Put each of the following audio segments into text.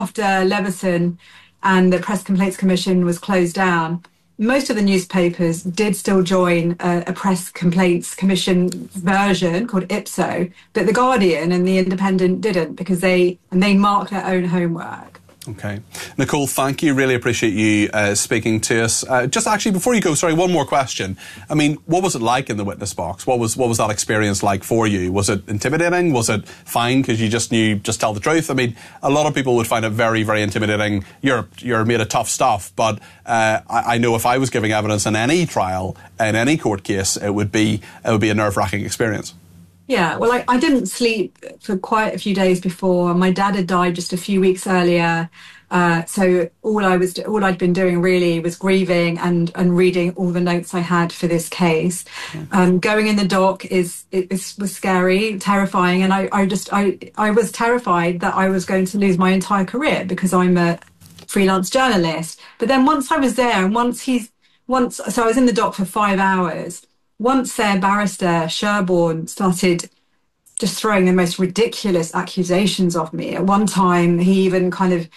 after Leveson and the Press Complaints Commission was closed down, most of the newspapers did still join a Press Complaints Commission version called Ipso, but The Guardian and The Independent didn't, because they marked their own homework. Okay. Nicole, thank you. Really appreciate you speaking to us. Just actually, before you go, sorry, one more question. I mean, what was it like in the witness box? What was that experience like for you? Was it intimidating? Was it fine because you just knew, just tell the truth? I mean, a lot of people would find it very, very intimidating. You're made of tough stuff, but I know if I was giving evidence in any trial, in any court case, it would be a nerve-wracking experience. Yeah, well, I didn't sleep for quite a few days before. My dad had died just a few weeks earlier. So all I'd been doing really was grieving and reading all the notes I had for this case. Going in the dock was scary, terrifying. And I was terrified that I was going to lose my entire career because I'm a freelance journalist. But then once I was there and so I was in the dock for 5 hours. Once their barrister, Sherborne, started just throwing the most ridiculous accusations of me. At one time, he even kind of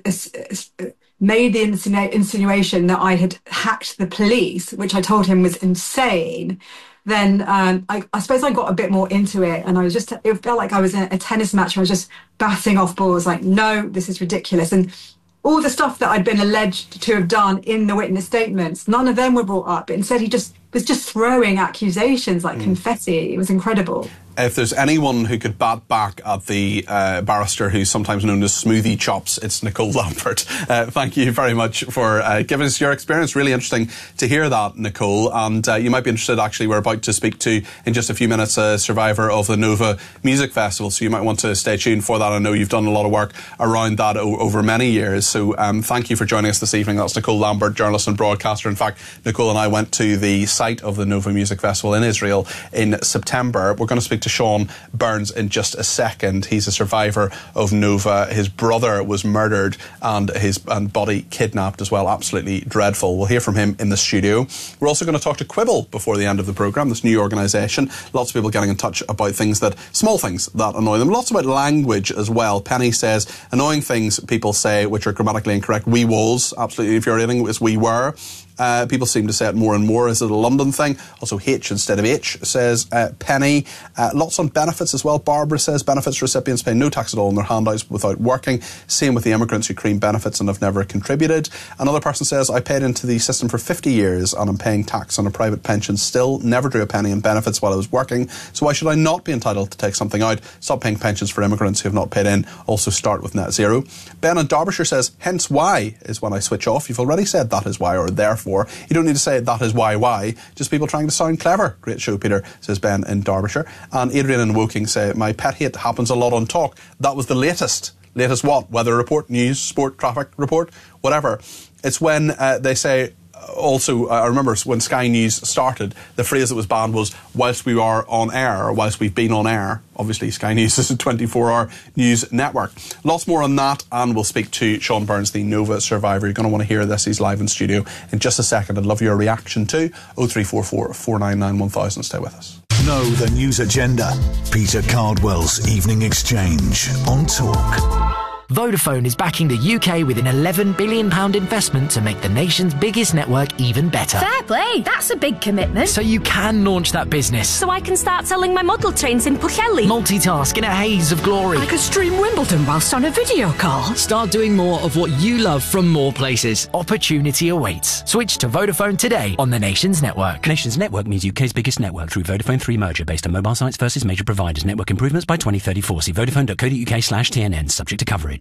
made the insinuation that I had hacked the police, which I told him was insane. Then I suppose I got a bit more into it, and it felt like I was in a tennis match where I was just batting off balls like, no, this is ridiculous. And all the stuff that I'd been alleged to have done in the witness statements, none of them were brought up. But instead, he was just throwing accusations like confetti. It was incredible. If there's anyone who could bat back at the barrister who's sometimes known as Smoothie Chops, it's Nicole Lambert. Thank you very much for giving us your experience. Really interesting to hear that, Nicole. And you might be interested, actually, we're about to speak to, in just a few minutes, a survivor of the Nova Music Festival. So you might want to stay tuned for that. I know you've done a lot of work around that over many years. So thank you for joining us this evening. That's Nicole Lambert, journalist and broadcaster. In fact, Nicole and I went to the site of the Nova Music Festival in Israel in September. We're going to speak to Sean Burns in just a second. He's a survivor of Nova. His brother was murdered and his body kidnapped as well. Absolutely dreadful. We'll hear from him in the studio. We're also going to talk to Quibble before the end of the programme, this new organisation. Lots of people getting in touch about small things that annoy them. Lots about language as well. Penny says, annoying things people say which are grammatically incorrect. We was, absolutely infuriating, as we were. People seem to say it more and more. Is it a London thing? Also H instead of H, says Penny. Lots on benefits as well. Barbara says benefits recipients pay no tax at all on their handouts without working. Same with the immigrants who claim benefits and have never contributed. Another person says, I paid into the system for 50 years and I'm paying tax on a private pension still. Never drew a penny in benefits while I was working. So why should I not be entitled to take something out? Stop paying pensions for immigrants who have not paid in. Also start with net zero. Ben in Derbyshire says, hence why is when I switch off. You've already said that is why or therefore. You don't need to say that is why. Just people trying to sound clever. Great show, Peter, says Ben in Derbyshire. And Adrian and Woking say, my pet hate happens a lot on Talk. That was the latest. Latest what? Weather report, news, sport, traffic report, whatever. It's when they say, also, I remember when Sky News started, the phrase that was banned was whilst we are on air, or whilst we've been on air. Obviously, Sky News is a 24-hour news network. Lots more on that, and we'll speak to Sean Burns, the Nova survivor. You're going to want to hear this. He's live in studio in just a second. I'd love your reaction too. 0344 499 1000. Stay with us. Know the news agenda. Peter Cardwell's Evening Exchange on Talk. Vodafone is backing the UK with an £11 billion investment to make the nation's biggest network even better. Fair play, that's a big commitment. So you can launch that business. So I can start selling my model trains in Pwllheli. Multitask in a haze of glory. I could stream Wimbledon whilst on a video call. Start doing more of what you love from more places. Opportunity awaits. Switch to Vodafone today on the nation's network. Nation's network means UK's biggest network through Vodafone 3 merger based on mobile sites versus major providers. Network improvements by 2034. See vodafone.co.uk/TNN. Subject to coverage.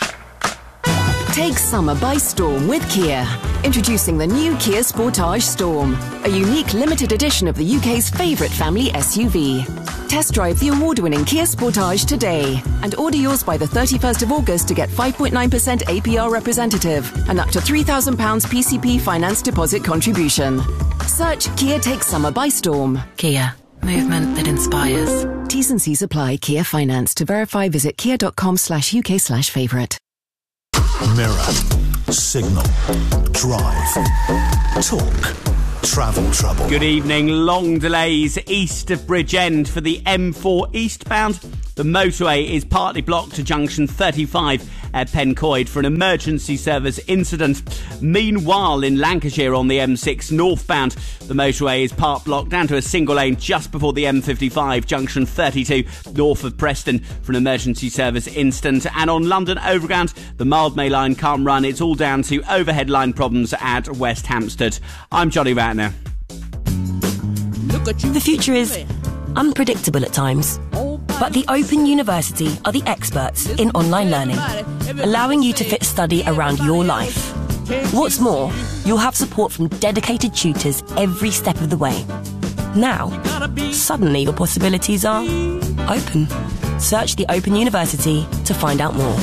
Take summer by storm with Kia. Introducing the new Kia Sportage Storm, a unique limited edition of the UK's favourite family SUV. Test drive the award-winning Kia Sportage today and order yours by the 31st of August to get 5.9% APR representative and up to £3,000 PCP finance deposit contribution. Search Kia Take Summer by Storm. Kia. Movement that inspires. T's and C's apply. Kia Finance. To verify, visit kia.com/UK/favourite. Mirror, Signal, Drive, Talk, Travel Trouble. Good evening. Long delays east of Bridgend for the M4 eastbound. The motorway is partly blocked to junction 35 at Pencoed for an emergency service incident. Meanwhile, in Lancashire on the M6 northbound, the motorway is part blocked down to a single lane just before the M55 junction 32 north of Preston for an emergency service incident. And on London Overground, the Mildmay line can't run. It's all down to overhead line problems at West Hampstead. I'm Johnny Ratner. The future is unpredictable at times, but the Open University are the experts in online learning, allowing you to fit study around your life. What's more, you'll have support from dedicated tutors every step of the way. Now, suddenly your possibilities are open. Search the Open University to find out more.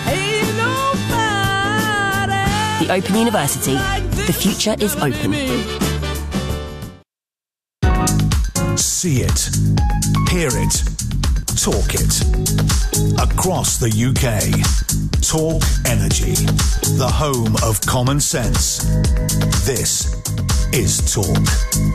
The Open University. The future is open. See it, hear it, talk it. Across the UK, Talk Energy, the home of common sense. This is Talk.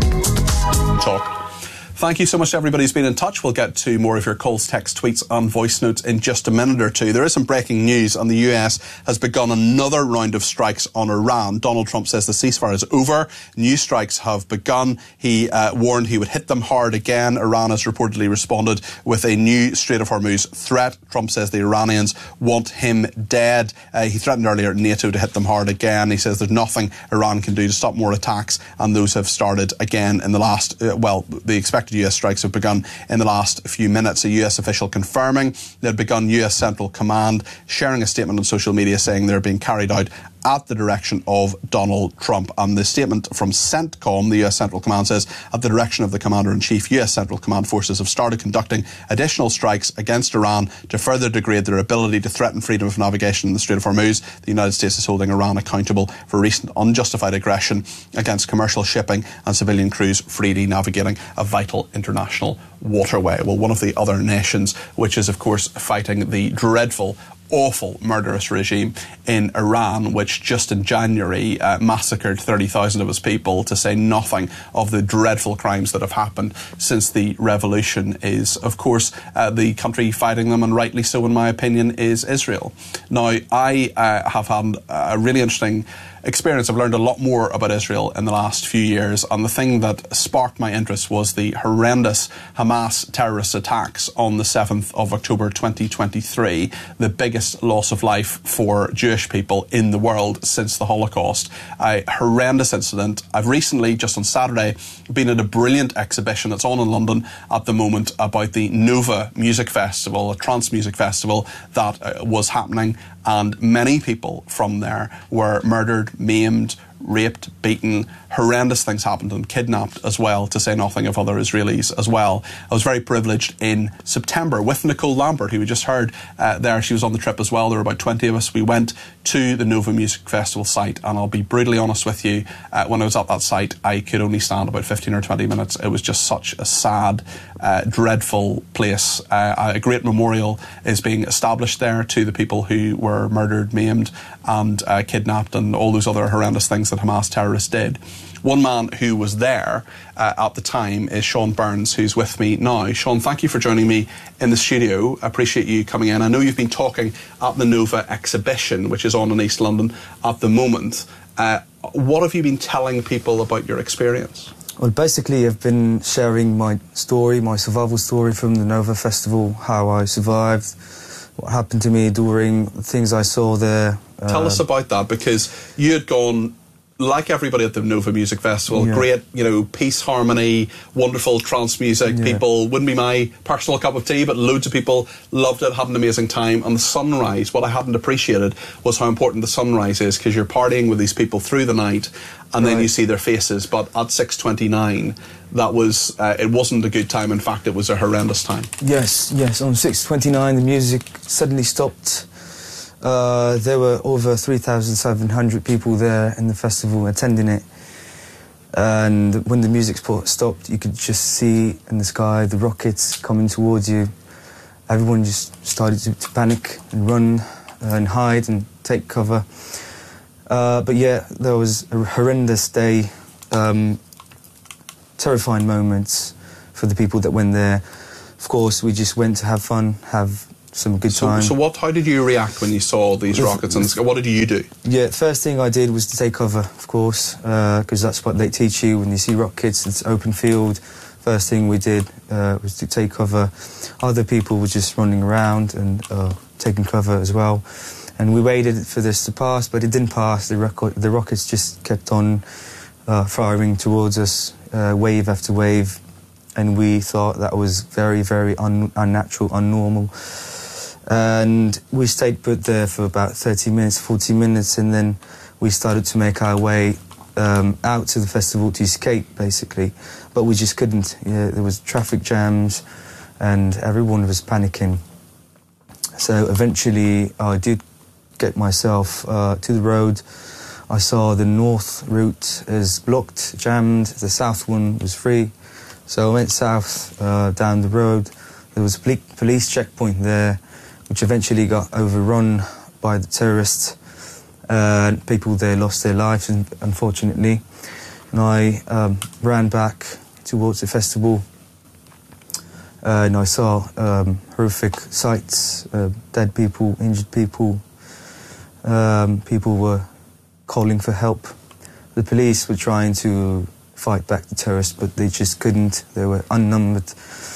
Talk. Thank you so much to everybody who's been in touch. We'll get to more of your calls, texts, tweets and voice notes in just a minute or two. There is some breaking news, and the US has begun another round of strikes on Iran. Donald Trump says the ceasefire is over. New strikes have begun. He warned he would hit them hard again. Iran has reportedly responded with a new Strait of Hormuz threat. Trump says the Iranians want him dead. He threatened earlier NATO to hit them hard again. He says there's nothing Iran can do to stop more attacks, and those have started again in the last, the expected US strikes have begun in the last few minutes. A US official confirming they had begun. US Central Command sharing a statement on social media saying they're being carried out at the direction of Donald Trump. And the statement from CENTCOM, the US Central Command, says at the direction of the Commander-in-Chief, US Central Command forces have started conducting additional strikes against Iran to further degrade their ability to threaten freedom of navigation in the Strait of Hormuz. The United States is holding Iran accountable for recent unjustified aggression against commercial shipping and civilian crews freely navigating a vital international waterway. Well, one of the other nations which is, of course, fighting the dreadful, awful, murderous regime in Iran, which just in January massacred 30,000 of its people, to say nothing of the dreadful crimes that have happened since the revolution, is, of course, the country fighting them, and rightly so in my opinion, is Israel. Now, I have had a really interesting experience. I've learned a lot more about Israel in the last few years, and the thing that sparked my interest was the horrendous Hamas terrorist attacks on the 7th of October 2023, the biggest loss of life for Jewish people in the world since the Holocaust. A horrendous incident. I've recently, just on Saturday, been at a brilliant exhibition that's on in London at the moment about the Nova Music Festival, a trance music festival that was happening, and many people from there were murdered, maimed, raped, beaten. Horrendous things happened to them, kidnapped as well, to say nothing of other Israelis as well. I was very privileged in September with Nicole Lambert, who we just heard there. She was on the trip as well. There were about 20 of us. We went to the Nova Music Festival site, and I'll be brutally honest with you, when I was at that site, I could only stand about 15 or 20 minutes. It was just such a sad, dreadful place. A great memorial is being established there to the people who were murdered, maimed and kidnapped, and all those other horrendous things that Hamas terrorists did. One man who was there at the time is Sean Burns, who's with me now. Sean, thank you for joining me in the studio. I appreciate you coming in. I know you've been talking at the Nova exhibition, which is on in East London at the moment. What have you been telling people about your experience? Well, basically, I've been sharing my story, my survival story from the Nova Festival, how I survived, what happened to me during things I saw there. Tell us about that, because you had gone, like everybody at the Nova Music Festival, great, peace, harmony, wonderful trance music. People, wouldn't be my personal cup of tea, but loads of people loved it, had an amazing time. And the sunrise, what I hadn't appreciated was how important the sunrise is, because you're partying with these people through the night, and then you see their faces. But at 6:29, that was, it wasn't a good time. In fact, it was a horrendous time. Yes. On 6:29, the music suddenly stopped. There were over 3,700 people there in the festival attending it, and when the music stopped, you could just see in the sky the rockets coming towards you. Everyone just started to panic and run and hide and take cover. But yeah, there was a horrendous day, terrifying moments for the people that went there. Of course, we just went to have fun, have some good time. So how did you react when you saw these rockets in the sky? What did you do? Yeah, first thing I did was to take cover, of course, because that's what they teach you when you see rockets. It's open field. First thing we did was to take cover. Other people were just running around and taking cover as well. And we waited for this to pass, but it didn't pass. The rockets just kept on firing towards us, wave after wave. And we thought that was very, very unnatural, unnormal. And we stayed put there for about 30 minutes, 40 minutes, and then we started to make our way out to the festival to escape, basically. But we just couldn't. There was traffic jams, and everyone was panicking. So eventually I did get myself to the road. I saw the north route is blocked, jammed. The south one was free. So I went south down the road. There was a police checkpoint there, which eventually got overrun by the terrorists. People there lost their lives, unfortunately. And I ran back towards the festival, and I saw horrific sights, dead people, injured people. People were calling for help. The police were trying to fight back the terrorists, but they just couldn't. They were outnumbered.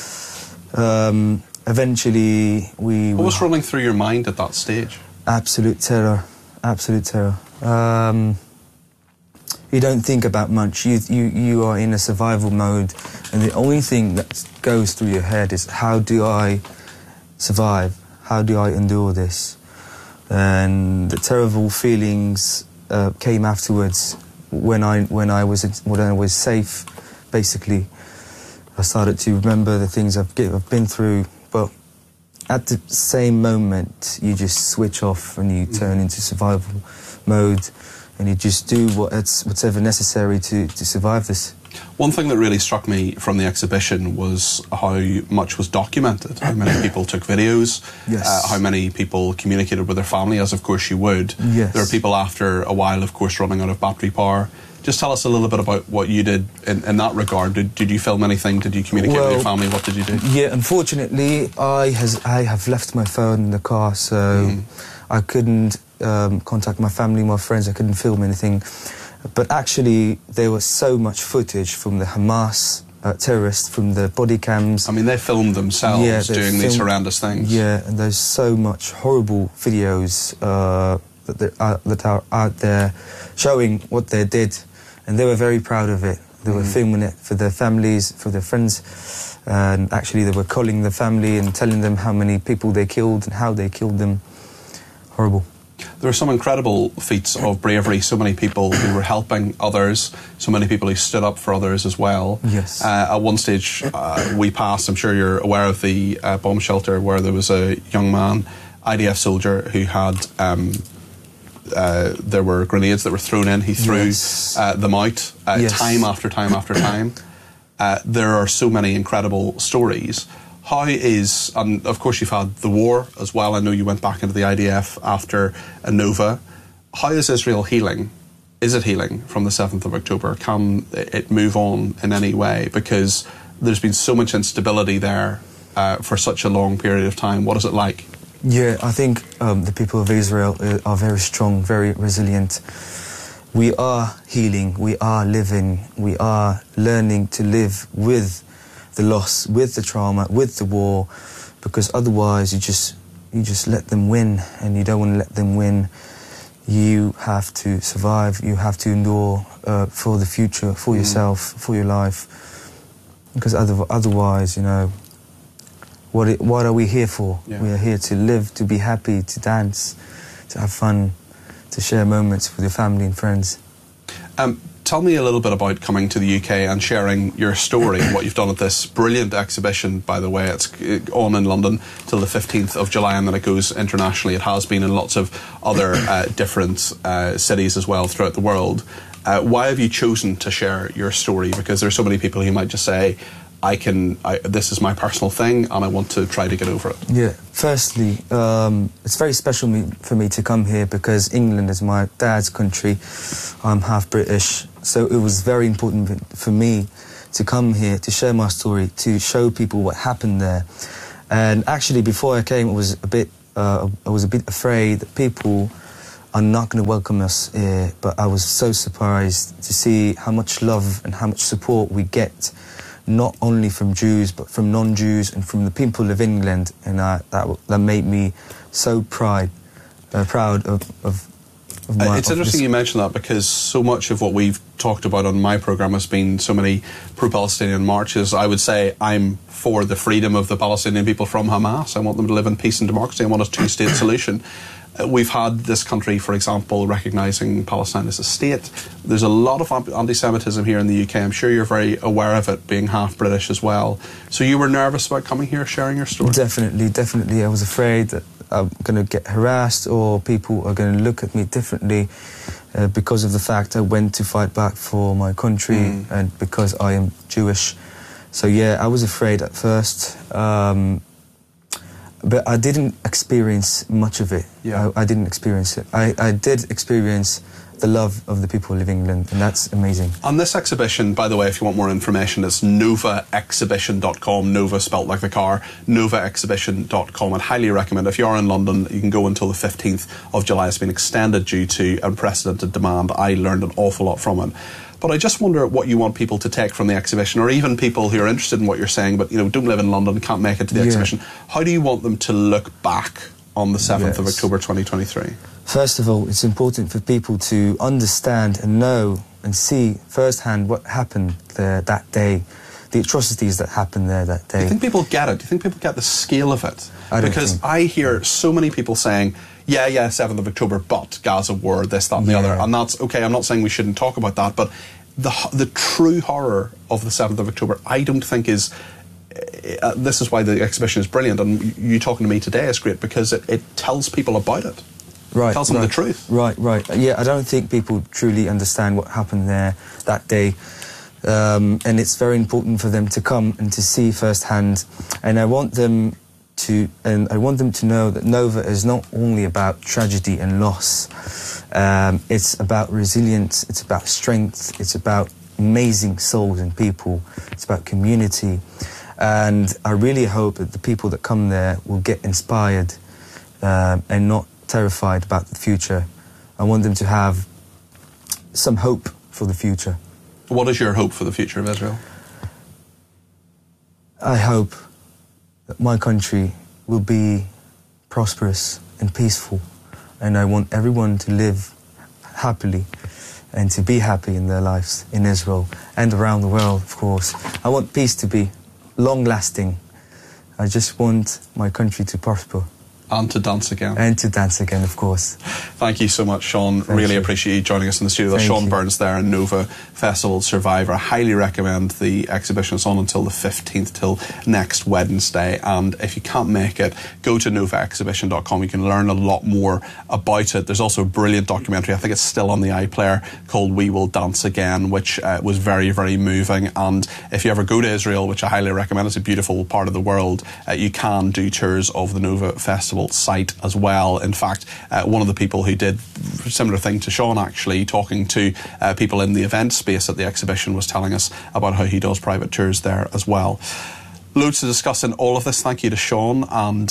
Eventually, What was running through your mind at that stage? Absolute terror. Absolute terror. You don't think about much. You are in a survival mode, and the only thing that goes through your head is, how do I survive? How do I endure this? And the terrible feelings came afterwards when I was safe. Basically, I started to remember the things I've been through, but at the same moment, you just switch off and you turn into survival mode, and you just do whatever necessary to survive this. One thing that really struck me from the exhibition was how much was documented, how many people took videos, how many people communicated with their family, as of course you would. Yes. There are people after a while, of course, running out of battery power. Just tell us a little bit about what you did in that regard. Did you film anything? Did you communicate with your family? What did you do? Yeah, unfortunately, I have left my phone in the car, so I couldn't contact my family, my friends. I couldn't film anything. But actually, there was so much footage from the Hamas terrorists, from the body cams. I mean, they filmed themselves doing these horrendous things. Yeah, and there's so much horrible videos that are out there showing what they did. And they were very proud of it. They were filming it for their families, for their friends. And actually, they were calling the family and telling them how many people they killed and how they killed them. Horrible. There were some incredible feats of bravery, so many people who were helping others, so many people who stood up for others as well. Yes. At one stage, we passed, I'm sure you're aware of the bomb shelter where there was a young man, IDF soldier, who had, there were grenades that were thrown in. He threw them out time after time after time. There are so many incredible stories. How is, and of course you've had the war as well, I know you went back into the IDF after Nova. How is Israel healing? Is it healing from the 7th of October? Can it move on in any way? Because there's been so much instability there for such a long period of time. What is it like? Yeah, I think the people of Israel are very strong, very resilient. We are healing, we are living, we are learning to live with the loss, with the trauma, with the war, because otherwise you just let them win, and you don't want to let them win. You have to survive, you have to endure for the future, for yourself, for your life, because otherwise, you know, what are we here for? Yeah. We are here to live, to be happy, to dance, to have fun, to share moments with your family and friends. Tell me a little bit about coming to the UK and sharing your story and what you've done at this brilliant exhibition, by the way. It's on in London till the 15th of July, and then it goes internationally. It has been in lots of other different cities as well throughout the world. Why have you chosen to share your story? Because there are so many people who might just say, this is my personal thing and I want to try to get over it. Yeah, firstly, it's very special for me to come here because England is my dad's country. I'm half British, so it was very important for me to come here, to share my story, to show people what happened there. And actually, before I came, I was a bit afraid that people are not going to welcome us here. But I was so surprised to see how much love and how much support we get, not only from Jews but from non-Jews and from the people of England. And that made me so proud of it's interesting you mention that, because so much of what we've talked about on my programme has been so many pro-Palestinian marches. I would say I'm for the freedom of the Palestinian people from Hamas. I want them to live in peace and democracy. I want a two-state solution. We've had this country, for example, recognising Palestine as a state. There's a lot of anti-Semitism here in the UK. I'm sure you're very aware of it, being half British as well. So you were nervous about coming here, sharing your story? Definitely. I was afraid that I'm going to get harassed or people are going to look at me differently because of the fact I went to fight back for my country and because I am Jewish. So yeah, I was afraid at first, but I didn't experience much of it. Yeah. I didn't experience it. I did experience the love of the people of England, and that's amazing. On this exhibition, by the way, if you want more information, it's novaexhibition.com, Nova spelt like the car, novaexhibition.com. I'd highly recommend, if you are in London, you can go until the 15th of July. It's been extended due to unprecedented demand. I learned an awful lot from it. But I just wonder what you want people to take from the exhibition, or even people who are interested in what you're saying but don't live in London, can't make it to the exhibition. How do you want them to look back on the 7th of October 2023? First of all, it's important for people to understand and know and see firsthand what happened there that day, the atrocities that happened there that day. Do you think people get it? Do you think people get the scale of it? Because I hear so many people saying, yeah, 7th of October, but Gaza war, this, that and the other. And that's okay, I'm not saying we shouldn't talk about that, but the true horror of the 7th of October, I don't think is... this is why the exhibition is brilliant, and you talking to me today is great, because it tells people about it. Right, tells them the truth. Right. Yeah, I don't think people truly understand what happened there that day. And it's very important for them to come and to see firsthand. And I want them to know that Nova is not only about tragedy and loss. It's about resilience, it's about strength, it's about amazing souls and people, it's about community. And I really hope that the people that come there will get inspired and not terrified about the future. I want them to have some hope for the future. What is your hope for the future of Israel? I hope that my country will be prosperous and peaceful, and I want everyone to live happily and to be happy in their lives in Israel and around the world, of course. I want peace to be long-lasting. I just want my country to prosper. And to dance again. And to dance again, of course. Thank you so much, Sean. Really appreciate you joining us in the studio. That's Sean Burns there, and Nova Festival survivor. I highly recommend the exhibition. It's on until the 15th, till next Wednesday. And if you can't make it, go to novaexhibition.com. You can learn a lot more about it. There's also a brilliant documentary, I think it's still on the iPlayer, called We Will Dance Again, which was very, very moving. And if you ever go to Israel, which I highly recommend, it's a beautiful part of the world, you can do tours of the Nova Festival site as well. In fact, one of the people who did a similar thing to Sean, actually, talking to people in the event space at the exhibition, was telling us about how he does private tours there as well. Loads to discuss in all of this. Thank you to Sean, and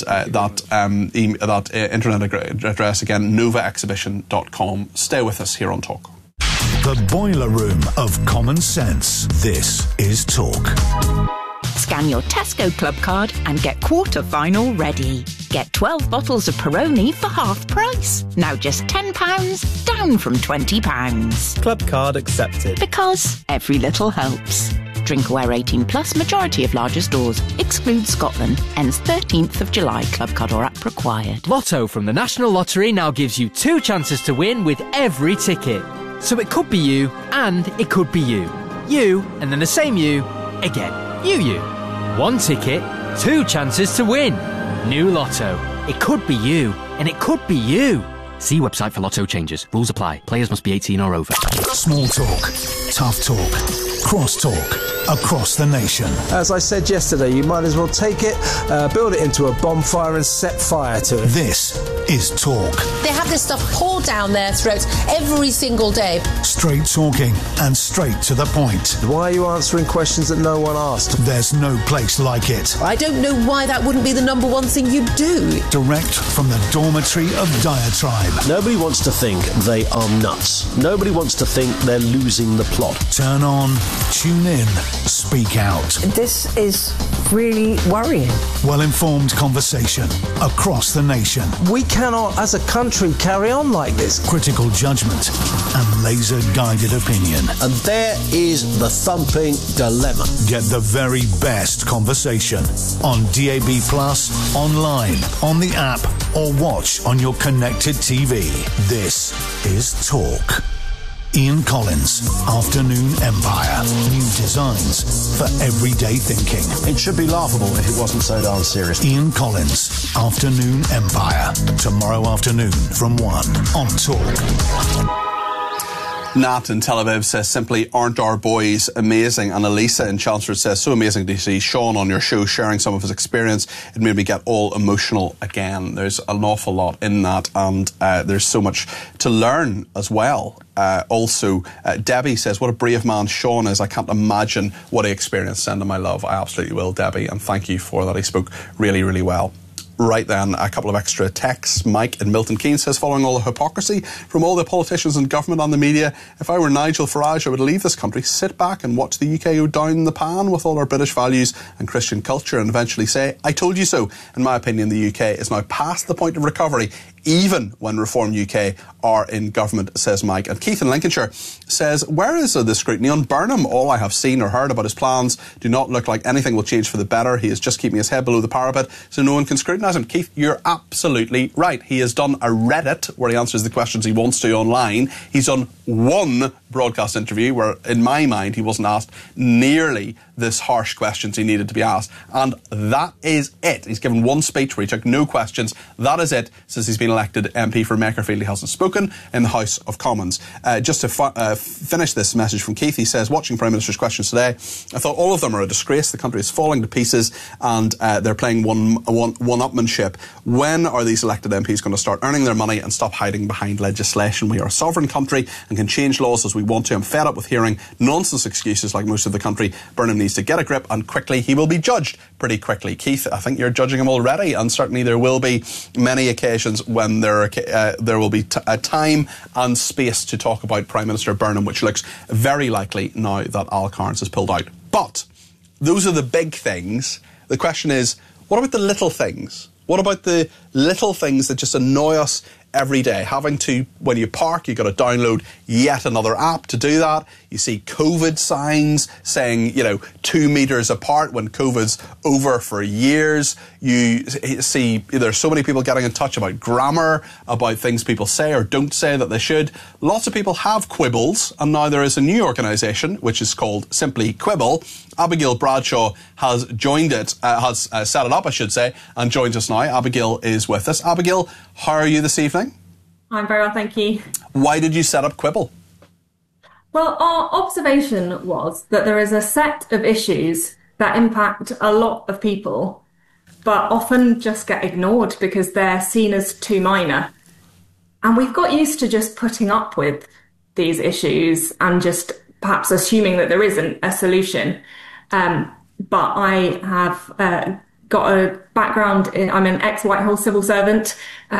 that internet address again, novaexhibition.com. Stay with us here on Talk. The boiler room of common sense. This is Talk. Scan your Tesco Club card and get quarter-final ready. Get 12 bottles of Peroni for half price. Now just £10, down from £20. Club card accepted. Because every little helps. Drinkaware 18 plus, majority of larger stores. Excludes Scotland. Ends 13th of July. Club card or app required. Lotto from the National Lottery now gives you 2 chances to win with every ticket. So it could be you, and it could be you. You, and then the same you, again. You. 1 ticket, 2 chances to win. New Lotto. It could be you, and it could be you. See website for Lotto changes. Rules apply. Players must be 18 or over. Small talk, tough talk, cross talk, across the nation. As I said yesterday, you might as well take it, build it into a bonfire and set fire to it. This is talk. They have this stuff poured down their throats every single day. Straight talking and straight to the point. Why are you answering questions that no one asked? There's no place like it. I don't know why that wouldn't be the number one thing you do. Direct from the dormitory of diatribe. Nobody wants to think they are nuts. Nobody wants to think they're losing the plot. Turn on, tune in, speak out. This is really worrying. Well-informed conversation across the nation. We cannot, as a country, carry on like this. Critical judgment and laser-guided opinion. And there is the thumping dilemma. Get the very best conversation on DAB+, online, on the app, or watch on your connected TV. This is Talk. Ian Collins, Afternoon Empire. New designs for everyday thinking. It should be laughable if it wasn't so darn serious. Ian Collins, Afternoon Empire. Tomorrow afternoon from 1 on Talk. Nat in Tel Aviv says simply, aren't our boys amazing? And Elisa in Chelmsford says, so amazing to see Sean on your show sharing some of his experience. It made me get all emotional again. There's an awful lot in that, and there's so much to learn as well. Also, Debbie says, what a brave man Sean is. I can't imagine what he experienced. Send him my love. I absolutely will, Debbie, and thank you for that. He spoke really, really well. Right then, a couple of extra texts. Mike in Milton Keynes says, following all the hypocrisy from all the politicians and government and the media, if I were Nigel Farage, I would leave this country, sit back and watch the UK go down the pan with all our British values and Christian culture, and eventually say, I told you so. In my opinion, the UK is now past the point of recovery, even when Reform UK are in government, says Mike. And Keith in Lincolnshire says, where is the scrutiny on Burnham? All I have seen or heard about his plans do not look like anything will change for the better. He is just keeping his head below the parapet so no one can scrutinise him. Keith, you're absolutely right. He has done a Reddit where he answers the questions he wants to online. He's done one broadcast interview where, in my mind, he wasn't asked nearly this harsh questions he needed to be asked. And that is it. He's given one speech where he took no questions. That is it. Since he's been elected MP for Makerfield, he hasn't spoken in the House of Commons. Just to finish this message from Keith, he says, watching Prime Minister's questions today, I thought all of them are a disgrace. The country is falling to pieces and they're playing one-upmanship. When are these elected MPs going to start earning their money and stop hiding behind legislation? We are a sovereign country and can change laws as we want to. I'm fed up with hearing nonsense excuses like most of the country. Burnham needs to get a grip, and quickly. He will be judged pretty quickly. Keith, I think you're judging him already, and certainly there will be many occasions when there will be a time and space to talk about Prime Minister Burnham, which looks very likely now that Al Cairns has pulled out. But those are the big things. The question is, what about the little things? What about the little things that just annoy us every day? Having to, when you park, you've got to download yet another app to do that. You see COVID signs saying, 2 meters apart when COVID's over for years. You see there's so many people getting in touch about grammar, about things people say or don't say that they should. Lots of people have quibbles, and now there is a new organisation which is called Simply Quibble. Abigail Bradshaw has joined it, has set it up, I should say, and joins us now. Abigail is with us. Abigail, how are you this evening? I'm very well, thank you. Why did you set up Quibble? Well, our observation was that there is a set of issues that impact a lot of people, but often just get ignored because they're seen as too minor. And we've got used to just putting up with these issues and just perhaps assuming that there isn't a solution. But I have got a background I'm an ex-Whitehall civil servant,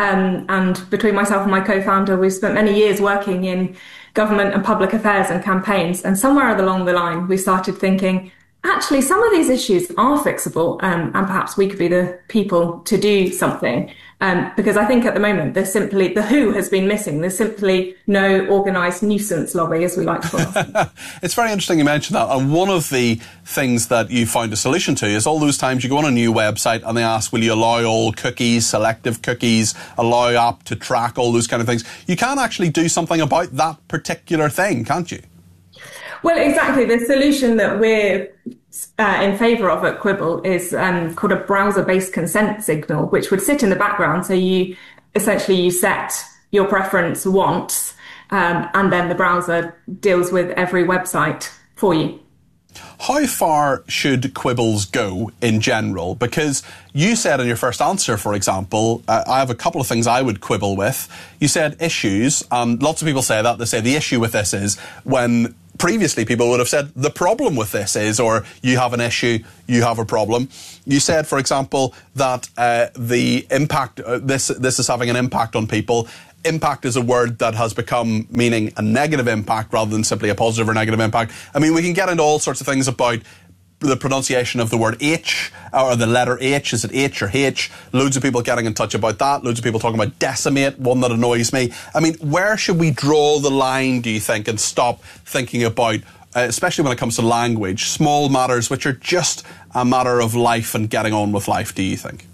and between myself and my co-founder, we've spent many years working in government and public affairs and campaigns. And somewhere along the line, we started thinking, actually, some of these issues are fixable, and perhaps we could be the people to do something. Because I think at the moment, there's simply, the WHO has been missing. There's simply no organised nuisance lobby, as we like to call it. It's very interesting you mentioned that. And one of the things that you found a solution to is all those times you go on a new website and they ask, will you allow all cookies, selective cookies, allow app to track, all those kind of things. You can actually do something about that particular thing, can't you? Well, exactly. The solution that we're in favour of at Quibble is called a browser-based consent signal, which would sit in the background. So you set your preference once, and then the browser deals with every website for you. How far should quibbles go in general? Because you said in your first answer, for example, I have a couple of things I would quibble with. You said issues, and lots of people say that. They say the issue with this is, when previously people would have said the problem with this is, or you have an issue, you have a problem. You said, for example, that the impact, this is having an impact on people. Impact is a word that has become meaning a negative impact rather than simply a positive or negative impact. I mean, we can get into all sorts of things about the pronunciation of the word H, or the letter H. Is it H or H? Loads of people getting in touch about that. Loads of people talking about decimate, one that annoys me. I mean, where should we draw the line, do you think, and stop thinking about, especially when it comes to language, small matters which are just a matter of life and getting on with life, do you think?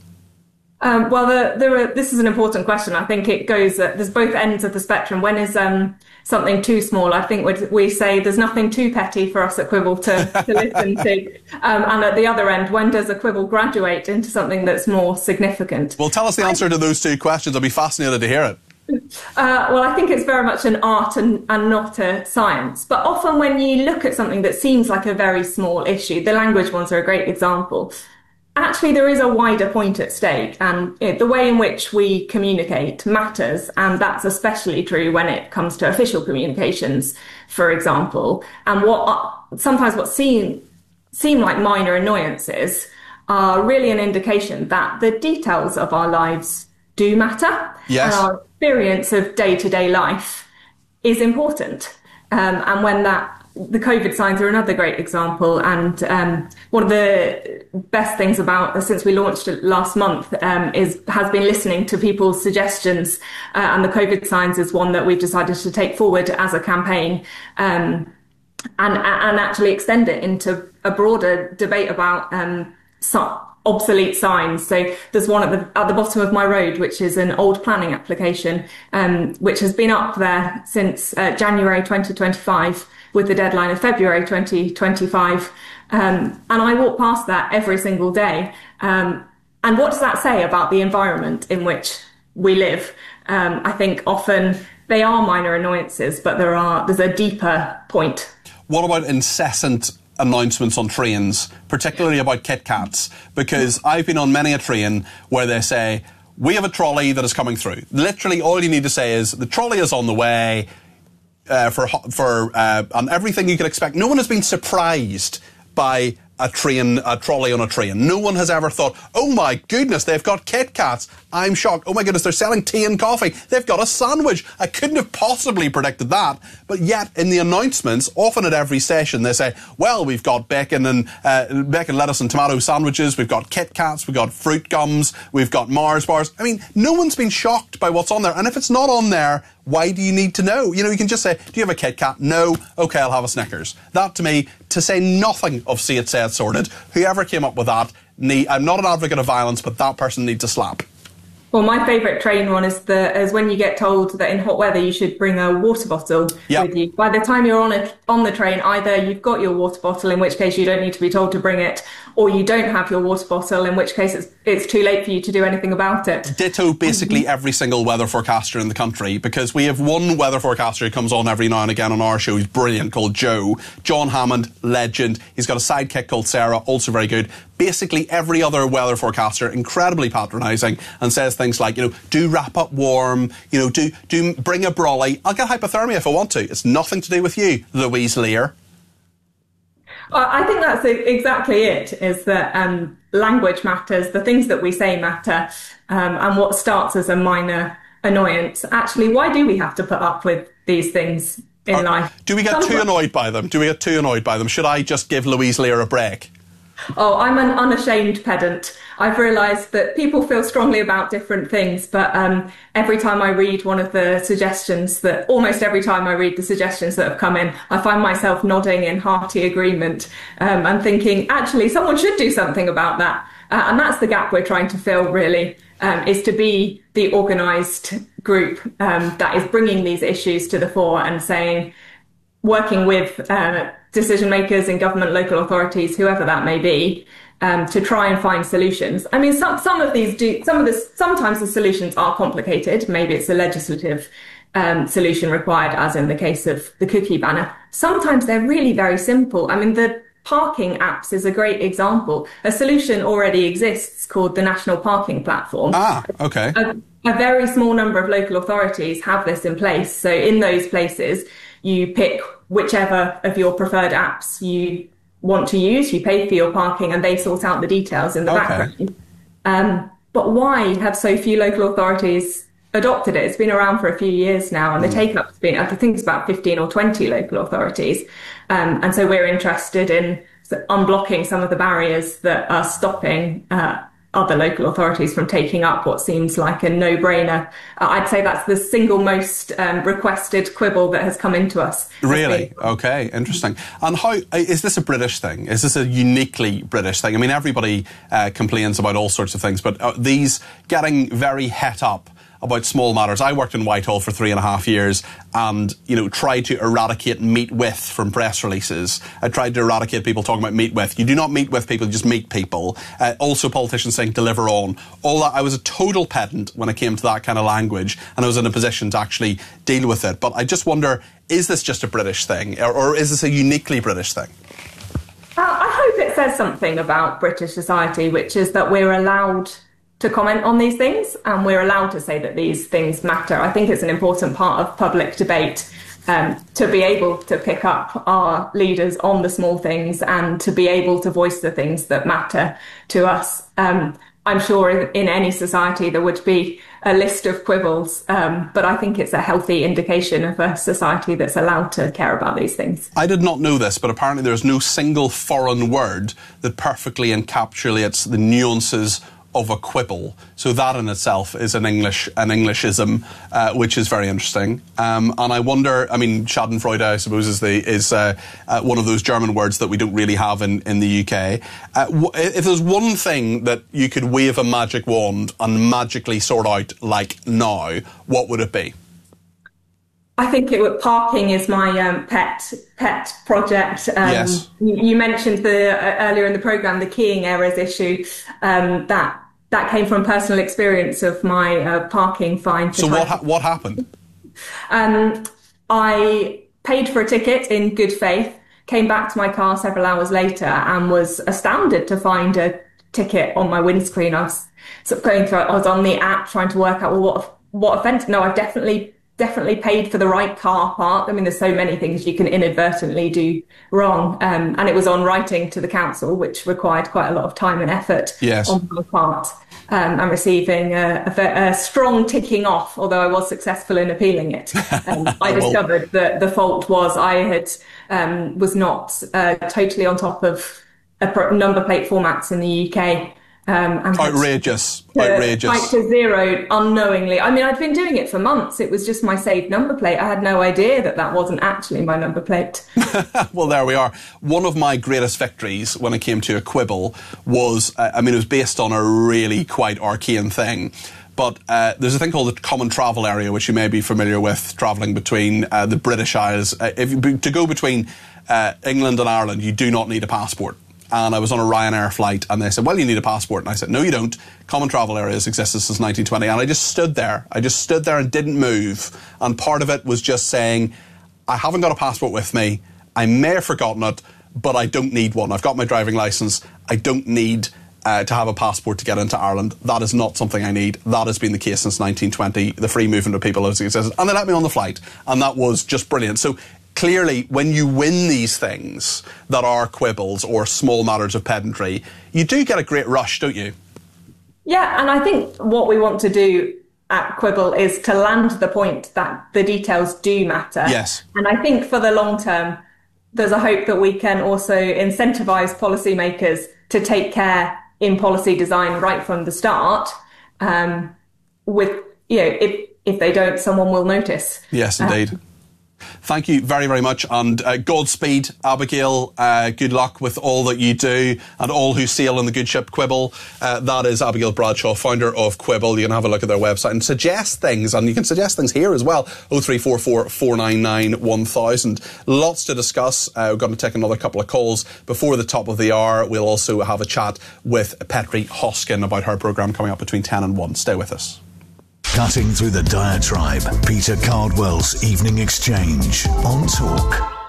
This is an important question. I think it goes, there's both ends of the spectrum. When is something too small? I think we say there's nothing too petty for us at Quibble to listen to. And at the other end, when does a quibble graduate into something that's more significant? Well, tell us the answer to those two questions. I'll be fascinated to hear it. Well, I think it's very much an art and not a science. But often when you look at something that seems like a very small issue, the language ones are a great example. Actually, there is a wider point at stake, and the way in which we communicate matters, and that's especially true when it comes to official communications, for example. And sometimes what seem like minor annoyances are really an indication that the details of our lives do matter. Yes. And our experience of day-to-day life is important. And when the COVID signs are another great example, and one of the best things about, since we launched it last month, has been listening to people's suggestions, and the COVID signs is one that we've decided to take forward as a campaign, and actually extend it into a broader debate about obsolete signs. So there's one at the bottom of my road, which is an old planning application, which has been up there since January 2025. With the deadline of February 2025. And I walk past that every single day. And what does that say about the environment in which we live? I think often they are minor annoyances, but there's a deeper point. What about incessant announcements on trains, particularly about Kit Kats? Because I've been on many a train where they say, we have a trolley that is coming through. Literally all you need to say is, the trolley is on the way, on everything you could expect. No one has been surprised by a trolley on a train. No one has ever thought, oh my goodness, they've got Kit Kats. I'm shocked. Oh my goodness, they're selling tea and coffee. They've got a sandwich. I couldn't have possibly predicted that. But yet, in the announcements, often at every session, they say, well, we've got bacon, lettuce and tomato sandwiches. We've got Kit Kats. We've got fruit gums. We've got Mars bars. I mean, no one's been shocked by what's on there. And if it's not on there, why do you need to know? You know, you can just say, do you have a Kit Kat? No. Okay, I'll have a Snickers. That, to me, to say nothing of See It, Say It, Sorted, whoever came up with that, I'm not an advocate of violence, but that person needs a slap. Well, my favourite train one is when you get told that in hot weather you should bring a water bottle with you. By the time you're on the train, either you've got your water bottle, in which case you don't need to be told to bring it, or you don't have your water bottle, in which case it's too late for you to do anything about it. Ditto basically every single weather forecaster in the country, because we have one weather forecaster who comes on every now and again on our show. He's brilliant, called Joe. John Hammond, legend. He's got a sidekick called Sarah, also very good. Basically every other weather forecaster, incredibly patronising, and says things like, do wrap up warm, do bring a brolly. I'll get hypothermia if I want to. It's nothing to do with you, Louise Lear. I think that's exactly it, is that language matters, the things that we say matter, and what starts as a minor annoyance. Actually, why do we have to put up with these things in life? Do we get too annoyed by them? Should I just give Louise Lear a break? Oh, I'm an unashamed pedant. I've realised that people feel strongly about different things, but every time I read almost every time I read the suggestions that have come in, I find myself nodding in hearty agreement and thinking, actually, someone should do something about that. And that's the gap we're trying to fill, really, is to be the organised group that is bringing these issues to the fore and saying, working with decision makers in government, local authorities, whoever that may be, to try and find solutions. I mean, sometimes the solutions are complicated. Maybe it's a legislative solution required, as in the case of the cookie banner. Sometimes they're really very simple. I mean, the parking apps is a great example. A solution already exists called the National Parking Platform. Ah, okay. A very small number of local authorities have this in place. So in those places, you pick whichever of your preferred apps you want to use, you pay for your parking, and they sort out the details in the background. But why have so few local authorities adopted it? It's been around for a few years now, and the take-up's been, I think it's about 15 or 20 local authorities. And so we're interested in unblocking some of the barriers that are stopping other local authorities from taking up what seems like a no-brainer. I'd say that's the single most requested quibble that has come into us. Really? Okay, interesting. And how is this a British thing? Is this a uniquely British thing? I mean, everybody complains about all sorts of things, but these getting very het up about small matters. I worked in Whitehall for 3.5 years and, tried to eradicate meet with from press releases. I tried to eradicate people talking about meet with. You do not meet with people, you just meet people. Also politicians saying deliver on. All that. I was a total pedant when it came to that kind of language, and I was in a position to actually deal with it. But I just wonder, is this just a British thing, or is this a uniquely British thing? I hope it says something about British society, which is that we're allowed to comment on these things, and we're allowed to say that these things matter. I think it's an important part of public debate to be able to pick up our leaders on the small things and to be able to voice the things that matter to us. I'm sure in any society there would be a list of quibbles, but I think it's a healthy indication of a society that's allowed to care about these things. I did not know this, but apparently there's no single foreign word that perfectly encapsulates the nuances of a quibble. So that in itself is an Englishism, which is very interesting. And I wonder, I mean, Schadenfreude, I suppose, is one of those German words that we don't really have in the UK. If there's one thing that you could wave a magic wand and magically sort out like now, what would it be? I think parking is my pet project. Yes. You mentioned earlier in the programme the keying errors issue. That came from personal experience of my parking fine. So what happened? I paid for a ticket in good faith, came back to my car several hours later, and was astounded to find a ticket on my windscreen. I was sort of going through it. I was on the app trying to work out what offence. No, I've definitely paid for the right car park. I mean, there's so many things you can inadvertently do wrong. And it was on writing to the council, which required quite a lot of time and effort on my part. And receiving a strong ticking off, although I was successful in appealing it. I discovered that the fault was I was not totally on top of number plate formats in the UK. Outrageous. Fight to zero unknowingly. I mean, I'd been doing it for months. It was just my saved number plate. I had no idea that wasn't actually my number plate. Well, there we are. One of my greatest victories when it came to a quibble was, it was based on a really quite arcane thing. But there's a thing called the Common Travel Area, which you may be familiar with, travelling between the British Isles. To go between England and Ireland, you do not need a passport. And I was on a Ryanair flight, and they said, well, you need a passport. And I said, no, you don't. Common travel areas existed since 1920. And I just stood there. And didn't move. And part of it was just saying, I haven't got a passport with me. I may have forgotten it, but I don't need one. I've got my driving licence. I don't need to have a passport to get into Ireland. That is not something I need. That has been the case since 1920. The free movement of people has existed. And they let me on the flight. And that was just brilliant. So clearly, when you win these things that are quibbles or small matters of pedantry, you do get a great rush, don't you? Yeah, and I think what we want to do at Quibble is to land the point that the details do matter. Yes. And I think for the long term, there's a hope that we can also incentivise policymakers to take care in policy design right from the start. If they don't, someone will notice. Yes, indeed. Thank you very, very much, and Godspeed, Abigail. Good luck with all that you do and all who sail on the good ship Quibble. That is Abigail Bradshaw, founder of Quibble. You can have a look at their website and suggest things, and you can suggest things here as well. 0344 499 1000. Lots to discuss. We're going to take another couple of calls before the top of the hour. We'll also have a chat with Petri Hoskin about her programme coming up between 10 and 1. Stay with us. Cutting through the diatribe, Peter Cardwell's Evening Exchange on Talk.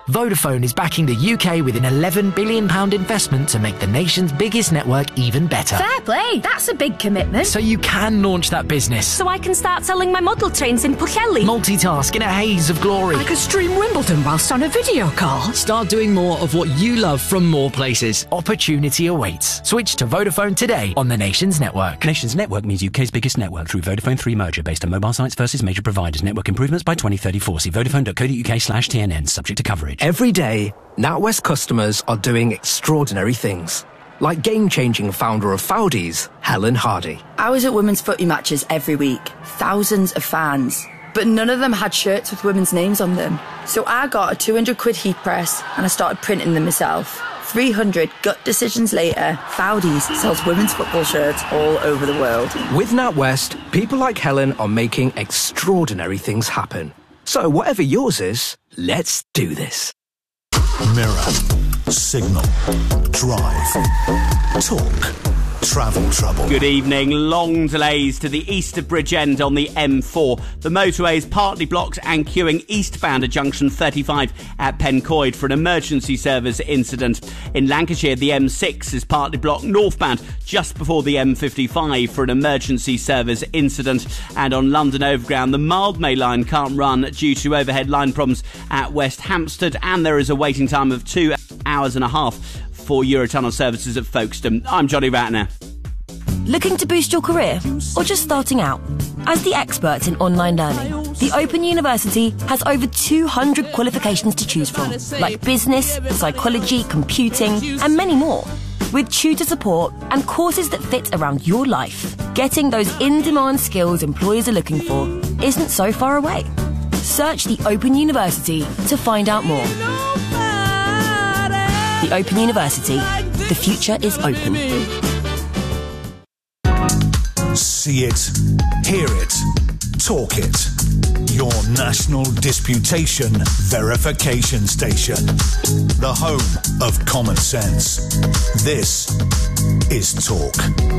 Vodafone is backing the UK with an £11 billion investment to make the nation's biggest network even better. Fair play, that's a big commitment. So you can launch that business. So I can start selling my model trains in Pwllheli. Multitask in a haze of glory. I could stream Wimbledon whilst on a video call. Start doing more of what you love from more places. Opportunity awaits. Switch to Vodafone today on the nation's network. Nation's network means UK's biggest network through Vodafone 3 merger based on mobile sites versus major providers. Network improvements by 2034. See vodafone.co.uk/TNN, subject to coverage. Every day, NatWest customers are doing extraordinary things. Like game-changing founder of Foudies, Helen Hardy. I was at women's footy matches every week. Thousands of fans. But none of them had shirts with women's names on them. So I got a 200 quid heat press and I started printing them myself. 300 gut decisions later, Foudies sells women's football shirts all over the world. With NatWest, people like Helen are making extraordinary things happen. So whatever yours is, let's do this. Mirror, Signal, Drive, Talk, Travel Trouble. Good evening. Long delays to the Easter Bridge end on the M4. The motorway is partly blocked and queuing eastbound at junction 35 at Pencoed for an emergency service incident. In Lancashire, the M6 is partly blocked northbound just before the M55 for an emergency service incident. And on London Overground, the Mildmay line can't run due to overhead line problems at West Hampstead, and there is a waiting time of 2 hours and a half for Eurotunnel services at Folkestone. I'm Johnny Ratner. Looking to boost your career or just starting out? As the experts in online learning, the Open University has over 200 qualifications to choose from, like business, psychology, computing, and many more. With tutor support and courses that fit around your life, getting those in-demand skills employers are looking for isn't so far away. Search the Open University to find out more. The Open University. The future is open. See it, hear it, talk it. Your national disputation verification station. The home of common sense. This is Talk.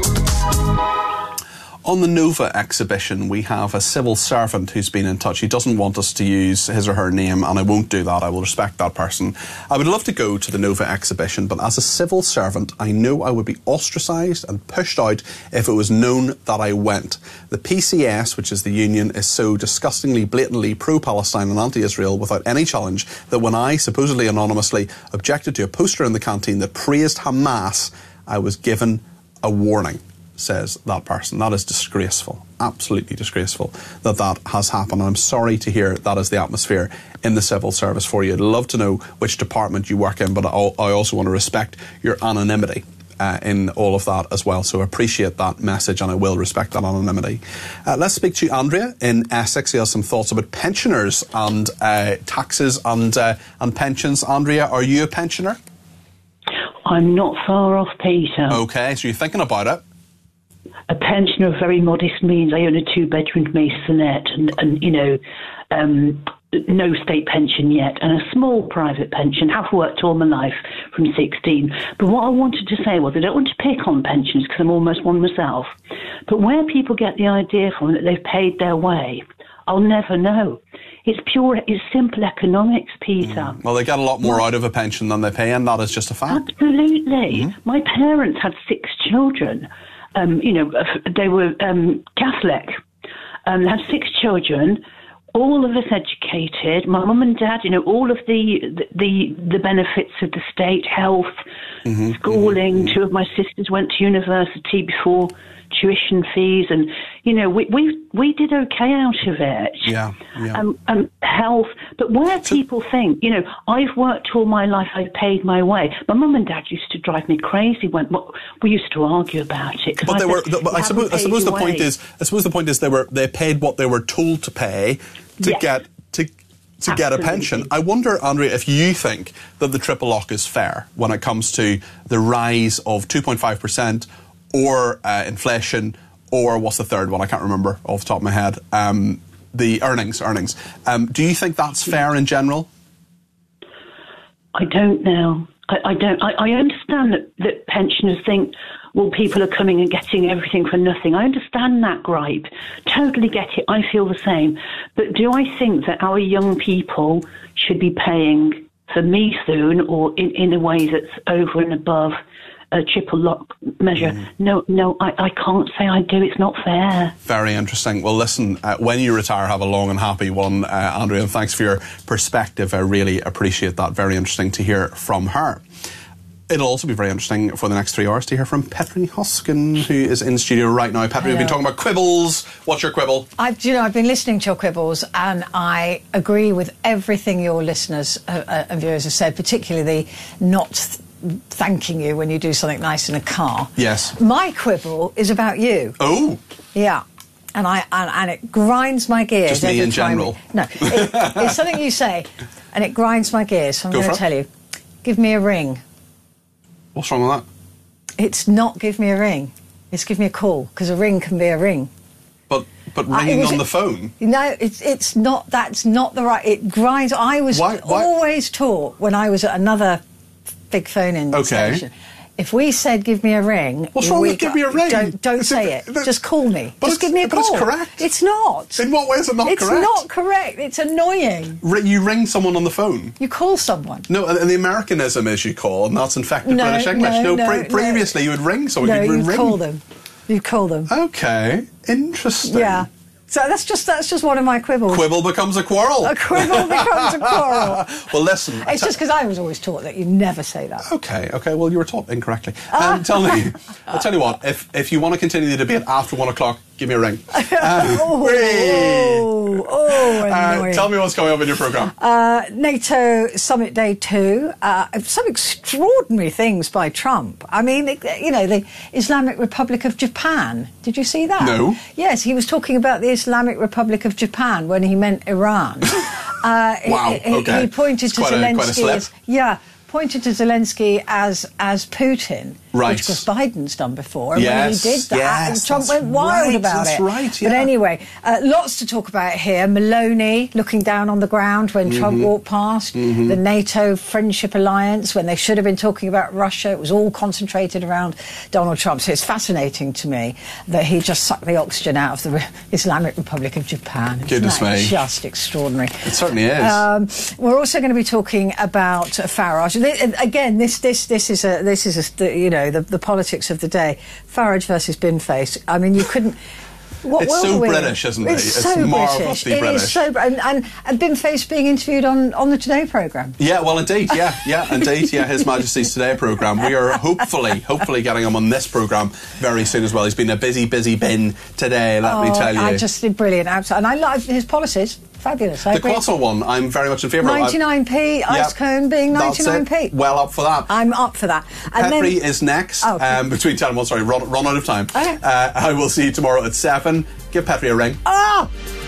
On the Nova exhibition, we have a civil servant who's been in touch. He doesn't want us to use his or her name, and I won't do that. I will respect that person. I would love to go to the Nova exhibition, but as a civil servant, I know I would be ostracised and pushed out if it was known that I went. The PCS, which is the union, is so disgustingly, blatantly pro-Palestine and anti-Israel without any challenge that when I, supposedly anonymously, objected to a poster in the canteen that praised Hamas, I was given a warning. Says that person. That is disgraceful, absolutely disgraceful that that has happened. I'm sorry to hear that is the atmosphere in the civil service for you. I'd love to know which department you work in, but I also want to respect your anonymity in all of that as well. So I appreciate that message and I will respect that anonymity. Let's speak to Andrea in Essex. He has some thoughts about pensioners and taxes and pensions. Andrea, are you a pensioner? I'm not far off, Peter. Okay, so you're thinking about it. A pension of very modest means. I own a 2-bedroom masonette and you know, no state pension yet, and a small private pension. Have worked all my life from 16. But what I wanted to say was I don't want to pick on pensions because I'm almost one myself. But where people get the idea from that they've paid their way, I'll never know. It's simple economics, Peter. Well, they get a lot more out of a pension than they pay, and that is just a fact. Absolutely. My parents had 6 children. You know, they were Catholic. They had 6 children, all of us educated. My mum and dad, you know, all of the benefits of the state, health, schooling. 2 of my sisters went to university before tuition fees, and you know, we did okay out of it. Yeah. Health, but where people think, you know, I've worked all my life, I've paid my way. My mum and dad used to drive me crazy when we used to argue about it. But I suppose the point is they paid what they were told to pay to get a pension. I wonder, Andrea, if you think that the triple lock is fair when it comes to the rise of 2.5%. Or inflation, or what's the third one? I can't remember off the top of my head. The earnings. Do you think that's fair in general? I don't know. I don't. I understand that pensioners think, well, people are coming and getting everything for nothing. I understand that gripe. Totally get it. I feel the same. But do I think that our young people should be paying for me soon, or in a way that's over and above a triple lock measure. No, I can't say I do. It's not fair. Very interesting. Well, listen, when you retire, have a long and happy one, Andrea, and thanks for your perspective. I really appreciate that. Very interesting to hear from her. It'll also be very interesting for the next 3 hours to hear from Petri Hoskin, who is in studio right now. Petri, we've been talking about quibbles. What's your quibble? I've been listening to your quibbles, and I agree with everything your listeners and viewers have said, particularly the not thanking you when you do something nice in a car. Yes. My quibble is about you. Oh. Yeah. And it grinds my gears. Just me in general? No. It's something you say, and it grinds my gears. So I'm going to tell you. Give me a ring. What's wrong with that? It's not give me a ring. It's give me a call, because a ring can be a ring. But ringing on the phone? No, it's not. That's not the right. It grinds. I was always taught when I was at another big phone-in station. If we said give me a ring... What's wrong with give me a ring? Don't say it. Just call me. Just give me a call. But it's correct. It's not. In what way is it not correct? It's not correct. It's annoying. You ring someone on the phone? You call someone. No, and the Americanism is you call, and that's infected British English. Previously you would ring someone. No, you'd call them. You'd call them. Okay. Interesting. Yeah. So that's just one of my quibbles. Quibble becomes a quarrel. A quibble becomes a quarrel. Well, listen. It's just because I was always taught that you never say that. Okay. Well, you were taught incorrectly. I'll tell you what. If you want to continue the debate after 1 o'clock, give me a ring. Annoying. Tell me what's coming up in your programme. NATO Summit Day 2. Some extraordinary things by Trump. I mean, the Islamic Republic of Japan. Did you see that? No. Yes, he was talking about the Islamic Republic of Japan when he meant Iran. Wow. Okay. He pointed to Zelensky quite a slip. Pointed to Zelensky as Putin, right. which of course Biden's done before. And yes, when he did that, and Trump went wild about it. That's right, yeah. But anyway, lots to talk about here. Maloney looking down on the ground when Trump walked past. The NATO Friendship Alliance, when they should have been talking about Russia. It was all concentrated around Donald Trump. So it's fascinating to me that he just sucked the oxygen out of the Islamic Republic of Japan. Goodness me. Just extraordinary. It certainly is. We're also going to be talking about Farage. Again, this is the politics of the day. Farage versus Binface. I mean, you couldn't. It's so British, isn't it? It's so marvellously British. It is so, and Binface being interviewed on the Today programme. Yeah, well, indeed, indeed, His Majesty's Today programme. We are hopefully getting him on this programme very soon as well. He's been a busy bin today, let me tell you. I just did brilliant, absolutely, and I love his policies. Fabulous. The croissant one, I'm very much in favour of. 99p, ice cone being 99p. Well up for that. I'm up for that. Petri is next. Between 10 and 1, sorry, run out of time. Okay. I will see you tomorrow at 7. Give Petri a ring. Oh!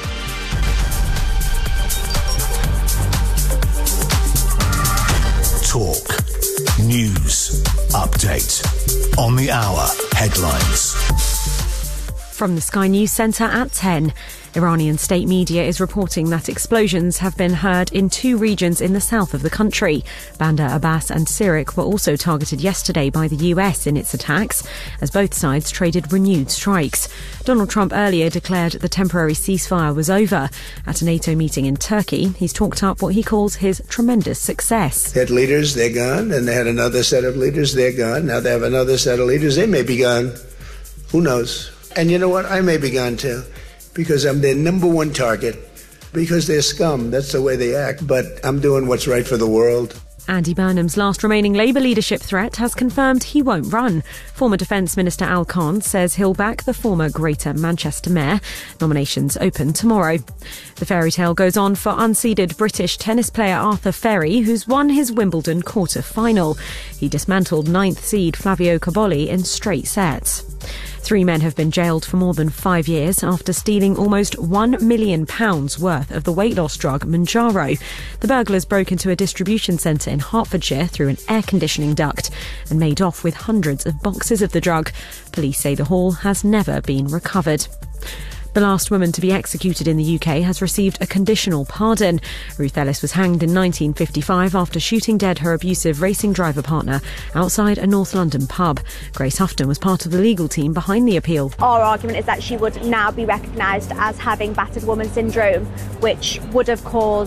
Talk. News. Update. On the hour. Headlines. From the Sky News Centre at 10. Iranian state media is reporting that explosions have been heard in 2 regions in the south of the country. Bandar Abbas and Sirik were also targeted yesterday by the US in its attacks, as both sides traded renewed strikes. Donald Trump earlier declared the temporary ceasefire was over. At a NATO meeting in Turkey, he's talked up what he calls his tremendous success. They had leaders, they're gone, and they had another set of leaders, they're gone. Now they have another set of leaders, they may be gone. Who knows? And you know what? I may be gone too. Because I'm their number one target. Because they're scum. That's the way they act. But I'm doing what's right for the world. Andy Burnham's last remaining Labour leadership threat has confirmed he won't run. Former Defence Minister Al Khan says he'll back the former Greater Manchester Mayor. Nominations open tomorrow. The fairy tale goes on for unseeded British tennis player Arthur Ferry, who's won his Wimbledon quarter-final. He dismantled 9th seed Flavio Cobolli in straight sets. 3 men have been jailed for more than 5 years after stealing almost £1 million worth of the weight loss drug Mounjaro. The burglars broke into a distribution centre in Hertfordshire through an air conditioning duct and made off with hundreds of boxes of the drug. Police say the haul has never been recovered. The last woman to be executed in the UK has received a conditional pardon. Ruth Ellis was hanged in 1955 after shooting dead her abusive racing driver partner outside a North London pub. Grace Houghton was part of the legal team behind the appeal. Our argument is that she would now be recognised as having battered woman syndrome, which would have caused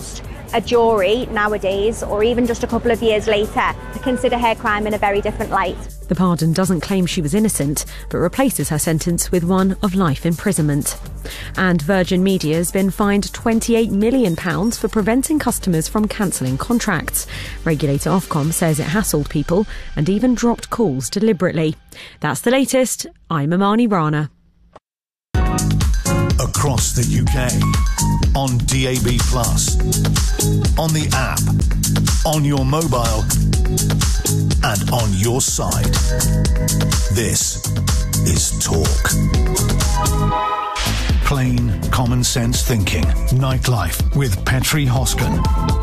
a jury nowadays, or even just a couple of years later, to consider her crime in a very different light. The pardon doesn't claim she was innocent, but replaces her sentence with one of life imprisonment. And Virgin Media has been fined £28 million for preventing customers from cancelling contracts. Regulator Ofcom says it hassled people and even dropped calls deliberately. That's the latest. I'm Amani Rana. Across the UK, on DAB+, on the app, on your mobile, and on your side. This is Talk. Plain, common sense thinking. Nightlife with Petri Hosken.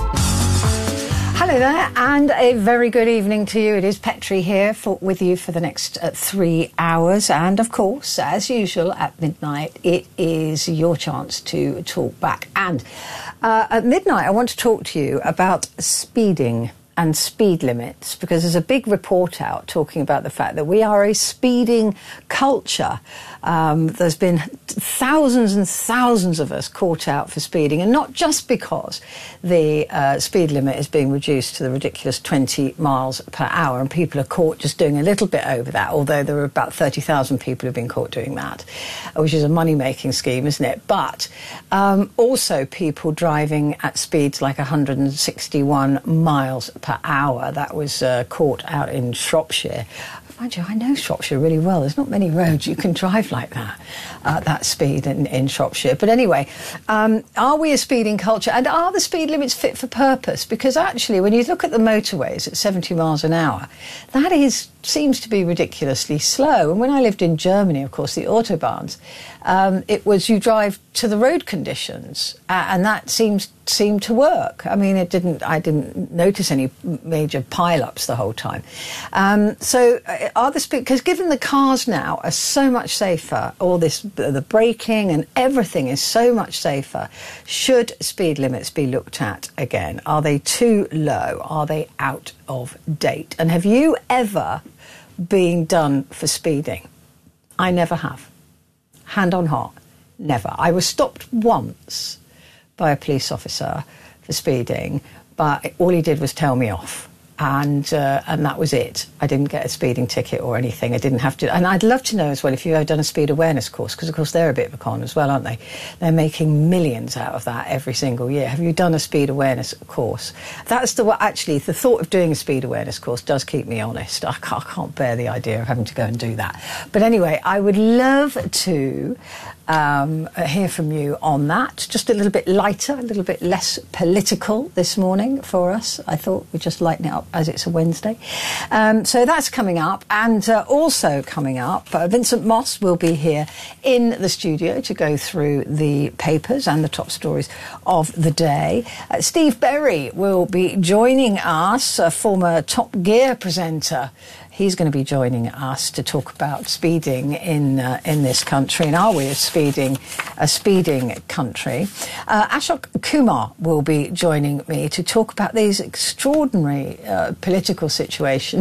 Hello there, and a very good evening to you. It is Petri here with you for the next 3 hours. And, of course, as usual, at midnight, it is your chance to talk back. And at midnight, I want to talk to you about speeding and speed limits, because there's a big report out talking about the fact that we are a speeding culture. There's been thousands and thousands of us caught out for speeding, and not just because the speed limit is being reduced to the ridiculous 20 miles per hour, and people are caught just doing a little bit over that, although there are about 30,000 people who've been caught doing that, which is a money-making scheme, isn't it? But also people driving at speeds like 161 miles per hour. That was caught out in Shropshire. Mind you, I know Shropshire really well. There's not many roads you can drive like that, that speed in Shropshire. But anyway, are we a speeding culture? And are the speed limits fit for purpose? Because actually, when you look at the motorways at 70 miles an hour, that seems to be ridiculously slow. And when I lived in Germany, of course, the Autobahns, it was you drive to the road conditions, and that seemed to work. I mean, I didn't notice any major pile-ups the whole time. So are the speed, because given the cars now are so much safer, all this, the braking and everything is so much safer, should speed limits be looked at again? Are they too low? Are they out of date? And have you ever been done for speeding? I never have. Hand on heart, never. I was stopped once by a police officer for speeding, but all he did was tell me off, and that was it. I didn't get a speeding ticket or anything. I didn't have to. And I'd love to know as well if you've ever done a speed awareness course, because of course they're a bit of a con as well, aren't they? They're making millions out of that every single year. Have you done a speed awareness course? That's actually the thought of doing a speed awareness course does keep me honest. I can't bear the idea of having to go and do that. But anyway, I would love to hear from you on that. Just a little bit lighter, a little bit less political this morning for us. I thought we'd just lighten it up as it's a Wednesday. So that's coming up. And also coming up, Vincent Moss will be here in the studio to go through the papers and the top stories of the day. Steve Berry will be joining us, a former Top Gear presenter. He's going to be joining us to talk about speeding in this country. And are we a speeding country? Ashok Kumar will be joining me to talk about these extraordinary political situation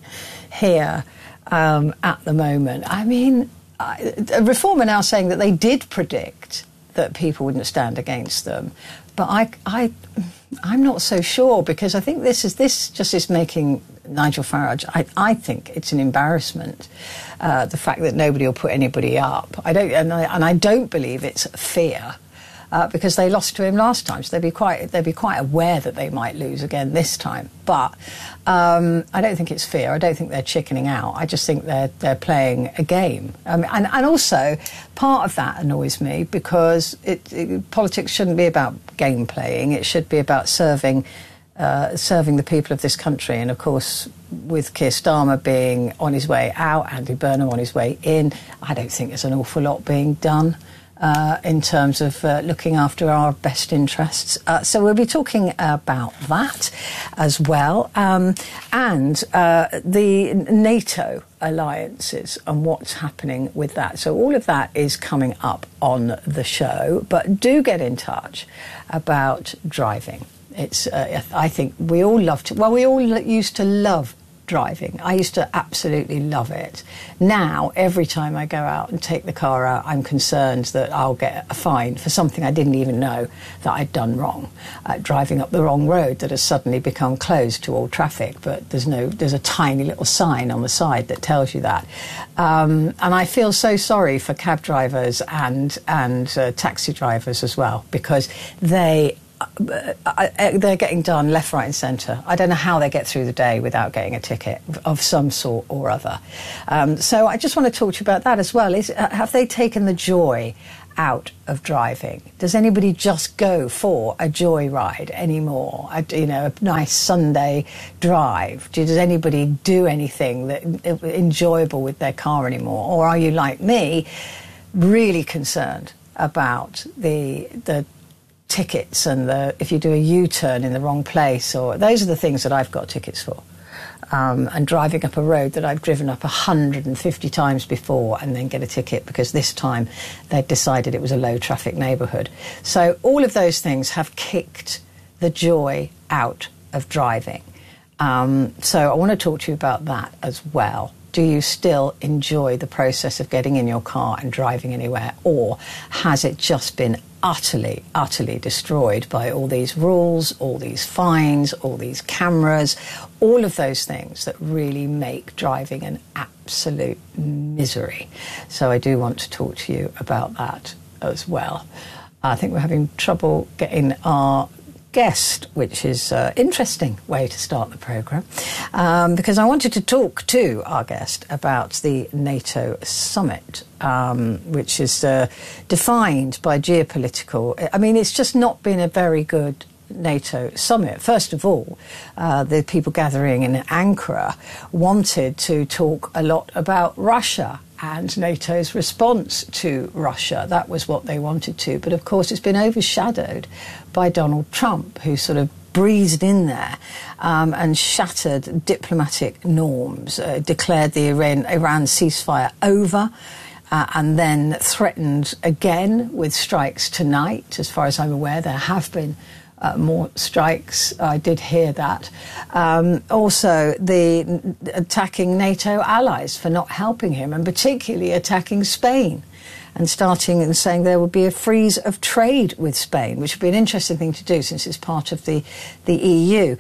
here at the moment. I mean, Reform are now saying that they did predict that people wouldn't stand against them, but I'm not so sure, because I think this just is making Nigel Farage. I think it's an embarrassment, the fact that nobody will put anybody up. I don't believe it's fear, because they lost to him last time, so they'd be quite aware that they might lose again this time. But I don't think it's fear. I don't think they're chickening out. I just think they're playing a game. And also, part of that annoys me, because politics shouldn't be about game playing. It should be about serving the people of this country. And of course, with Keir Starmer being on his way out, Andy Burnham on his way in, I don't think there's an awful lot being done in terms of looking after our best interests. So we'll be talking about that as well. And the NATO alliances and what's happening with that. So all of that is coming up on the show. But do get in touch about driving. It's I think we all used to love driving. I used to absolutely love it. Now, every time I go out and take the car out, I'm concerned that I'll get a fine for something I didn't even know that I'd done wrong. Driving up the wrong road that has suddenly become closed to all traffic, but there's a tiny little sign on the side that tells you that. And I feel so sorry for cab drivers and taxi drivers as well, because they're getting done left, right and centre. I don't know how they get through the day without getting a ticket of some sort or other. So I just want to talk to you about that as well. Have they taken the joy out of driving? Does anybody just go for a joyride anymore? A nice Sunday drive? Does anybody do anything that enjoyable with their car anymore? Or are you, like me, really concerned about the tickets and if you do a U-turn in the wrong place? Or those are the things that I've got tickets for. And driving up a road that I've driven up 150 times before and then get a ticket because this time they'd decided it was a low traffic neighbourhood. So all of those things have kicked the joy out of driving. So I want to talk to you about that as well. Do you still enjoy the process of getting in your car and driving anywhere, or has it just been utterly, utterly destroyed by all these rules, all these fines, all these cameras, all of those things that really make driving an absolute misery? So I do want to talk to you about that as well. I think we're having trouble getting our guest, which is an interesting way to start the programme, because I wanted to talk to our guest about the NATO summit, which is defined by geopolitical... I mean, it's just not been a very good NATO summit. First of all, the people gathering in Ankara wanted to talk a lot about Russia and NATO's response to Russia. That was what they wanted to. But of course, it's been overshadowed by Donald Trump, who sort of breezed in there and shattered diplomatic norms, declared the Iran ceasefire over, and then threatened again with strikes tonight. As far as I'm aware, there have been more strikes. I did hear that. Also, the attacking NATO allies for not helping him, and particularly attacking Spain, and starting and saying there would be a freeze of trade with Spain, which would be an interesting thing to do since it's part of the EU.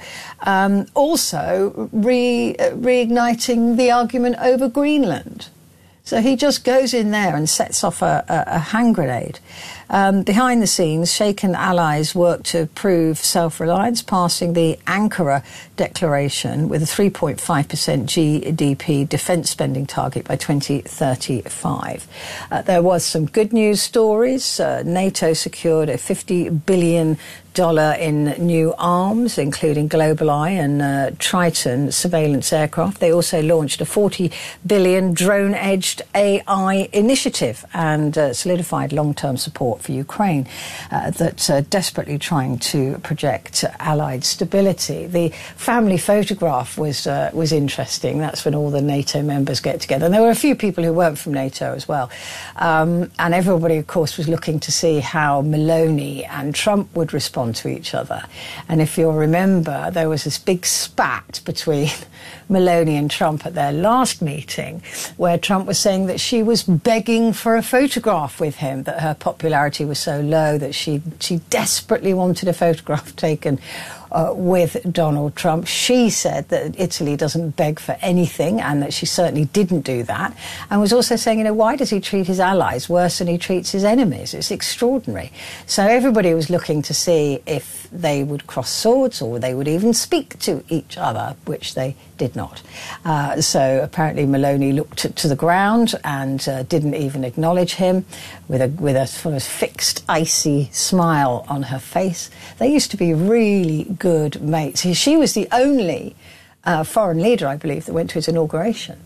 Also, reigniting the argument over Greenland. So he just goes in there and sets off a hand grenade. Behind the scenes, shaken allies work to prove self-reliance, passing the Ankara Declaration with a 3.5% GDP defence spending target by 2035. There was some good news stories. NATO secured a $50 billion in new arms, including GlobalEye and Triton surveillance aircraft. They also launched a $40 billion drone-edged AI initiative and solidified long-term support for Ukraine that's desperately trying to project Allied stability. The family photograph was interesting. That's when all the NATO members get together. And there were a few people who weren't from NATO as well. And everybody, of course, was looking to see how Meloni and Trump would respond to each other. And if you'll remember, there was this big spat between Meloni and Trump at their last meeting, where Trump was saying that she was begging for a photograph with him, that her popularity was so low that she desperately wanted a photograph taken with Donald Trump. She said that Italy doesn't beg for anything and that she certainly didn't do that, and was also saying, why does he treat his allies worse than he treats his enemies? It's extraordinary. So everybody was looking to see if they would cross swords or they would even speak to each other, which they did not. So apparently Meloni looked to the ground and didn't even acknowledge him, with a sort of fixed, icy smile on her face. They used to be really good mates. She was the only foreign leader, I believe, that went to his inauguration.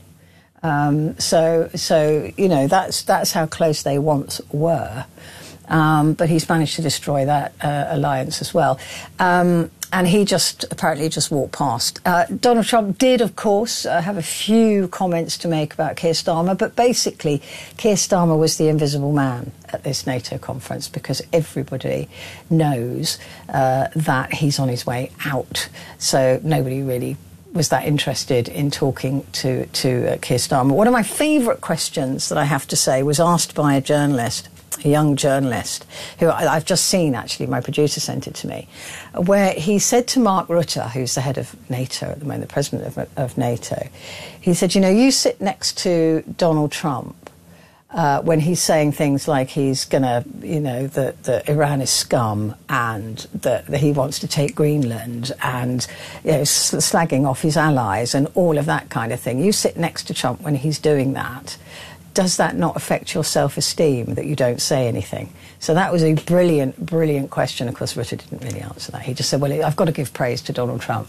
So that's how close they once were. But he's managed to destroy that alliance as well. And he apparently just walked past. Donald Trump did, of course, have a few comments to make about Keir Starmer, but basically Keir Starmer was the invisible man at this NATO conference, because everybody knows that he's on his way out. So nobody really was that interested in talking to Keir Starmer. One of my favourite questions that I have to say was asked by a journalist, a young journalist, who I've just seen, actually, my producer sent it to me, where he said to Mark Rutte, who's the head of NATO at the moment, the president of NATO, he said, you know, you sit next to Donald Trump when he's saying things like he's going to, you know, that Iran is scum and that he wants to take Greenland and, you know, slagging off his allies and all of that kind of thing. You sit next to Trump when he's doing that. Does that not affect your self-esteem that you don't say anything? So that was a brilliant, brilliant question. Of course, Rutte didn't really answer that. He just said, well, I've got to give praise to Donald Trump.